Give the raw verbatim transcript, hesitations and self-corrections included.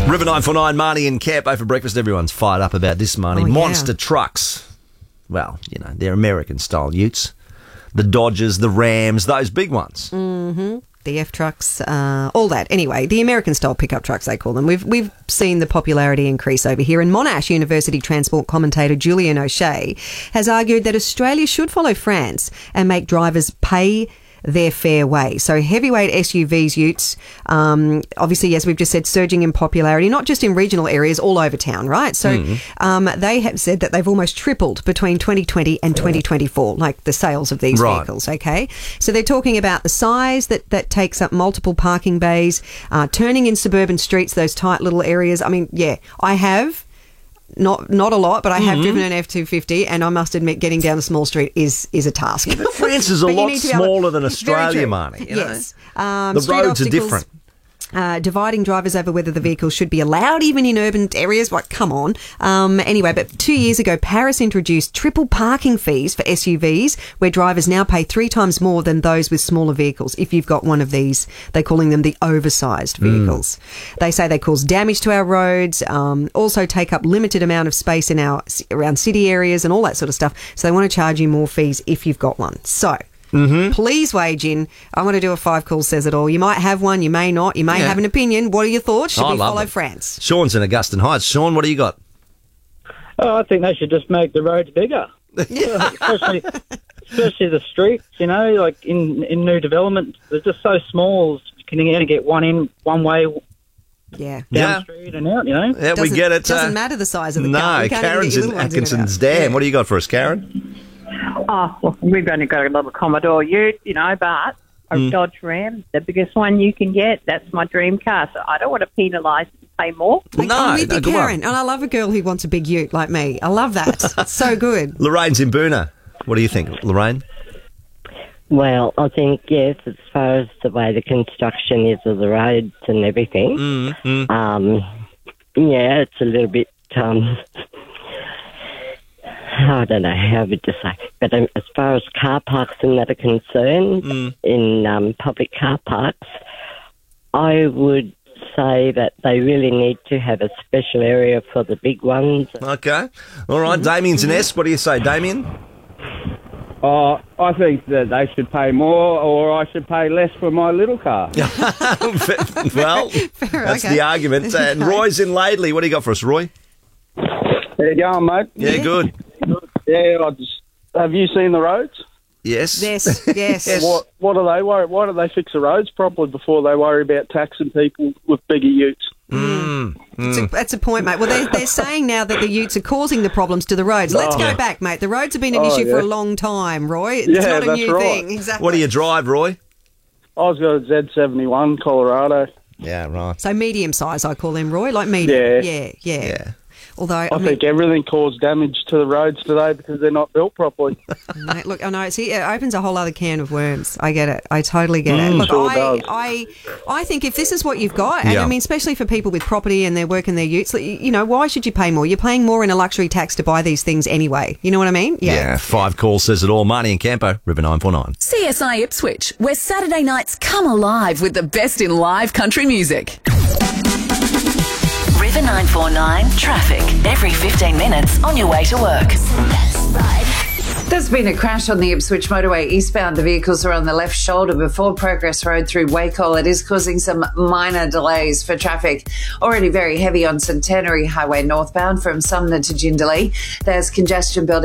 River nine four nine, Marnie and Campo for breakfast. Everyone's fired up about this, Marnie. Oh, yeah. Monster trucks. Well, you know, they're American-style utes. The Dodgers, the Rams, those big ones. Mm-hmm. The F-trucks, uh, all that. Anyway, the American-style pickup trucks, they call them. We've we've seen the popularity increase over here. And Monash University transport commentator Julian O'Shea has argued that Australia should follow France and make drivers pay their fair way. So heavyweight S U Vs, utes, um, obviously, as we've just said, surging in popularity, not just in regional areas, all over town, right? So mm. um, they have said that they've almost tripled between twenty twenty and twenty twenty-four, like the sales of these right. vehicles, okay? So they're talking about the size that, that takes up multiple parking bays, uh, turning in suburban streets, those tight little areas. I mean, yeah, I have... Not not a lot, but I have mm-hmm. driven an F two fifty, and I must admit, getting down a small street is is a task. Yeah, but France is a lot smaller than Australia, Marnie. Yes. Um, the roads are different. Uh, dividing drivers over whether the vehicle should be allowed even in urban areas. Like, come on. Um, anyway, but two years ago, Paris introduced triple parking fees for S U Vs, where drivers now pay three times more than those with smaller vehicles. If you've got one of these, they're calling them the oversized vehicles. Mm. They say they cause damage to our roads, um, also take up limited amount of space in our around city areas and all that sort of stuff. So they want to charge you more fees if you've got one. So... Mm-hmm. Please wage in. I want to do a five call says it all. You might have one, you may not. You may yeah. have an opinion. What are your thoughts? Should I we follow it. France? Sean's in Augustin Heights. Sean, what do you got? Oh, I think they should just make the roads bigger, especially especially the streets. You know, like in in new development, they're just so small. You can only get one in, one way. Yeah, down yeah. the street and out. You know, yeah, doesn't, we get it. Doesn't uh, matter the size of the no, car. No, Karen's in Atkinson's Dam. Yeah. What do you got for us, Karen? Oh, well, we've only got a little Commodore Ute, you know, but a mm. Dodge Ram, the biggest one you can get, that's my dream car. So I don't want to penalise and pay more. Like, no, I'm with no, you, Karen. And I love a girl who wants a big ute like me. I love that. It's so good. Lorraine's in Boona. What do you think, Lorraine? Well, I think, yes, as far as the way the construction is of the roads and everything, mm, mm. Um, yeah, it's a little bit... Um, I don't know how would you say, but um, as far as car parks and that are concerned, mm. in um, public car parks, I would say that they really need to have a special area for the big ones. Okay. All right, mm-hmm. Damien's an S. What do you say, Damien? Uh, I think that they should pay more or I should pay less for my little car. Well, Fair, that's okay. the argument. And Roy's in Laidley. What do you got for us, Roy? How you going, mate? Yeah, Yeah. good. Yeah, I just, have you seen the roads? Yes. Yes, yes. What What do they worry? Why don't they fix the roads properly before they worry about taxing people with bigger utes? Mm. That's, a, that's a point, mate. Well, they're, they're saying now that the utes are causing the problems to the roads. Let's Oh. go back, mate. The roads have been an Oh, issue for yeah. a long time, Roy. It's Yeah, not a that's new right. thing. Exactly. What do you drive, Roy? I was got a Z seventy-one Colorado. Yeah, right. So medium size, I call them, Roy. Like medium. Yeah. Yeah, yeah. Yeah. Although, I, I mean, think everything caused damage to the roads today because they're not built properly. mate, look, I know it's, it opens a whole other can of worms. I get it. I totally get it. Mm, Look, sure I, does. I, I think if this is what you've got, and Yeah. I mean, especially for people with property and they're working their utes, like, you know, why should you pay more? You're paying more in a luxury tax to buy these things anyway. You know what I mean? Yeah, five calls says it all. Marnie and Campo, River nine four nine. C S I Ipswich, where Saturday nights come alive with the best in live country music. River nine four nine traffic every fifteen minutes on your way to work. There's been a crash on the Ipswich motorway eastbound. The vehicles are on the left shoulder before Progress Road through Wacol. It is causing some minor delays for traffic. Already very heavy on Centenary Highway northbound from Sumner to Jindalee. There's congestion building